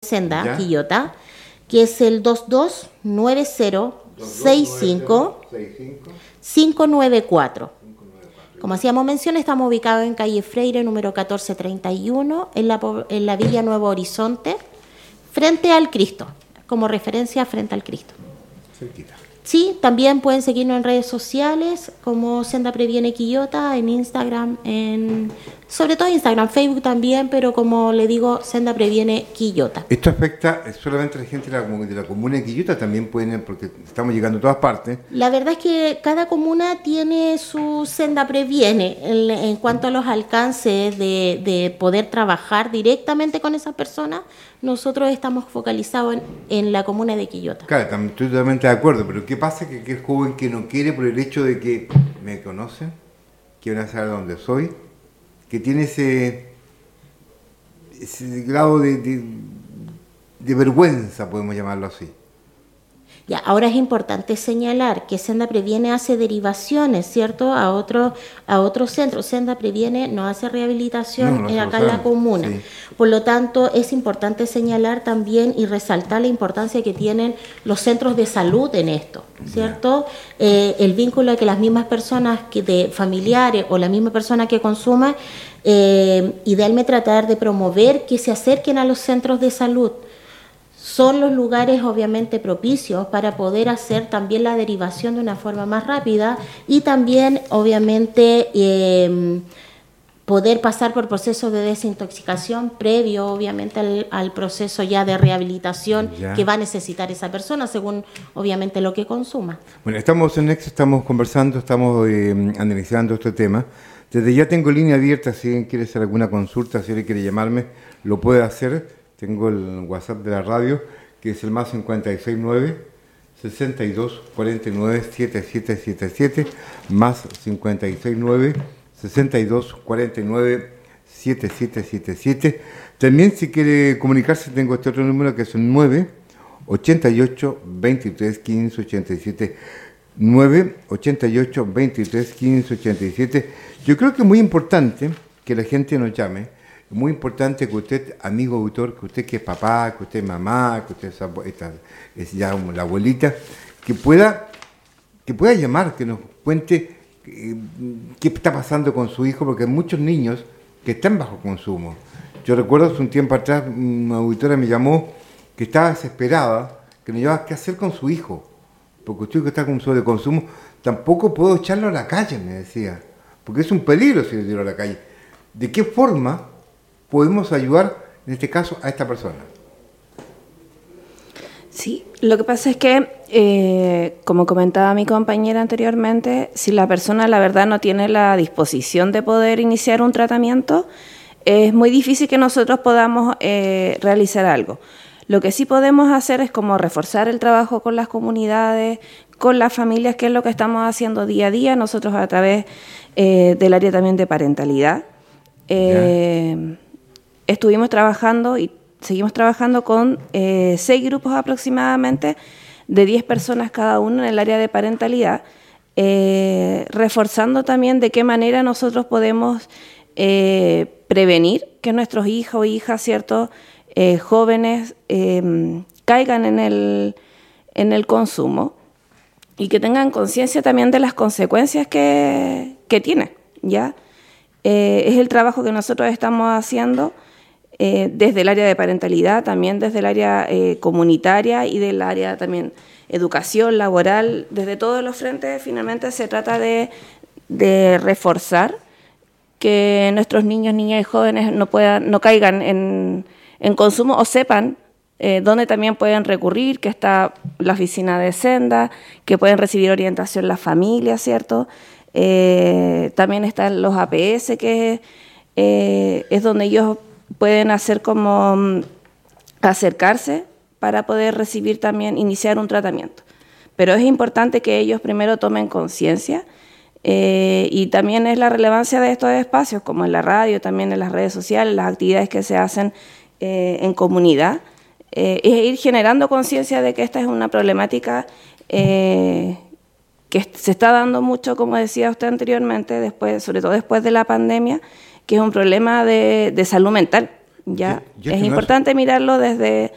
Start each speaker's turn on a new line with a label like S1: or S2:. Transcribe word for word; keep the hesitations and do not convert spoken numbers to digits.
S1: Senda,
S2: ¿Ya?
S1: Quillota, que es el dos dos nueve cero seis cinco cinco nueve cuatro. Como hacíamos mención, estamos ubicados en calle Freire, número catorce treinta y uno, en la, en la Villa Nuevo Horizonte, frente al Cristo, como referencia frente al Cristo.
S2: Cerquita.
S1: Sí, también pueden seguirnos en redes sociales como Senda Previene Quillota, en Instagram, en sobre todo Instagram, Facebook también, pero como le digo, Senda Previene Quillota.
S2: ¿Esto afecta solamente a la gente de la, de la comuna de Quillota? También pueden, porque estamos llegando a todas partes.
S1: La verdad es que cada comuna tiene su Senda Previene en, en cuanto a los alcances de, de poder trabajar directamente con esas personas. Nosotros estamos focalizados en, en la comuna de Quillota.
S2: Claro, estoy totalmente de acuerdo, pero ¿qué pasa? Que, que el joven que no quiere por el hecho de que me conocen, que van a saber dónde soy, que tiene ese, ese grado de, de, de vergüenza, podemos llamarlo así.
S1: Ya, ahora es importante señalar que Senda Previene hace derivaciones, ¿cierto?, a otro, a otros centros. Senda Previene no hace rehabilitación
S2: no,
S1: en,
S2: no
S1: acá en la comuna.
S2: Sí.
S1: Por lo tanto, es importante señalar también y resaltar la importancia que tienen los centros de salud en esto, ¿cierto? Eh, el vínculo de que las mismas personas, que de familiares o la misma persona que consuma, eh, idealmente tratar de promover que se acerquen a los centros de salud. Son los lugares obviamente propicios para poder hacer también la derivación de una forma más rápida y también obviamente eh, poder pasar por procesos de desintoxicación previo obviamente al, al proceso ya de rehabilitación
S2: ya.
S1: que va a necesitar esa persona según obviamente lo que consuma.
S2: Bueno, estamos en Nexo, estamos conversando, estamos eh, analizando este tema. Desde ya tengo línea abierta, si alguien quiere hacer alguna consulta, si alguien quiere llamarme, lo puede hacer. Tengo el WhatsApp de la radio, que es el más cincuenta y seis nueve, sesenta y dos, cuarenta y nueve, setenta y siete setenta y siete, más cincuenta y seis nueve, sesenta y dos, cuarenta y nueve, setenta y siete setenta y siete. También si quiere comunicarse tengo este otro número que es el nueve, ochenta y ocho, veintitrés, quince, ochenta y siete. nueve, ochenta y ocho, veintitrés, quince, ochenta y siete. Yo creo que es muy importante que la gente nos llame. Es muy importante que usted, amigo auditor, que usted que es papá, que usted es mamá, que usted es, esta, es ya la abuelita, que pueda, que pueda llamar, que nos cuente eh, qué está pasando con su hijo, porque hay muchos niños que están bajo consumo. Yo recuerdo hace un tiempo atrás, una auditora me llamó que estaba desesperada, que no llevaba qué hacer con su hijo, porque usted que está con sobreconsumo, tampoco puedo echarlo a la calle, me decía, porque es un peligro si lo tiro a la calle. ¿De qué forma podemos ayudar, en este caso, a esta persona?
S3: Sí, lo que pasa es que, eh, como comentaba mi compañera anteriormente, si la persona la verdad no tiene la disposición de poder iniciar un tratamiento, es muy difícil que nosotros podamos eh, realizar algo. Lo que sí podemos hacer es como reforzar el trabajo con las comunidades, con las familias, que es lo que estamos haciendo día a día, nosotros a través eh, del área también de parentalidad. Eh, estuvimos trabajando y seguimos trabajando con eh, seis grupos aproximadamente de diez personas cada uno en el área de parentalidad, eh, reforzando también de qué manera nosotros podemos eh, prevenir que nuestros hijos o hijas, ¿cierto?, eh, jóvenes eh, caigan en el, en el consumo y que tengan conciencia también de las consecuencias que, que tiene, ¿ya? Eh, es el trabajo que nosotros estamos haciendo eh, desde el área de parentalidad, también desde el área eh, comunitaria y del área también educación, laboral, desde todos los frentes. Finalmente se trata de, de reforzar que nuestros niños, niñas y jóvenes no puedan, no caigan en, en consumo o sepan eh, dónde también pueden recurrir, que está la oficina de Senda, que pueden recibir orientación las familias, ¿cierto? Eh, también están los A P S, que eh, es donde ellos pueden hacer como um, acercarse para poder recibir también, iniciar un tratamiento. Pero es importante que ellos primero tomen conciencia eh, y también es la relevancia de estos espacios, como en la radio, también en las redes sociales, las actividades que se hacen eh, en comunidad, eh, es ir generando conciencia de que esta es una problemática eh, que se está dando mucho, como decía usted anteriormente, después, sobre todo después de la pandemia, que es un problema de, de salud mental. ¿ya? Yo, yo es importante mirarlo desde,